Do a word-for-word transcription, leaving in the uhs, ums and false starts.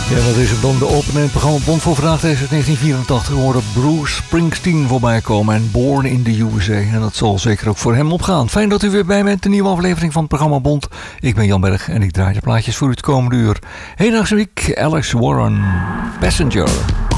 Ja, dat is het dan, de opening programma Bond voor vandaag. Deze is negentien vierentachtig. We horen Bruce Springsteen voorbij komen en Born in the U S A. En dat zal zeker ook voor hem opgaan. Fijn dat u weer bij bent, de nieuwe aflevering van het programma Bond. Ik ben Jan Berg en ik draai de plaatjes voor u het komende uur. Hedendaagse week, Alex Warren, Passenger.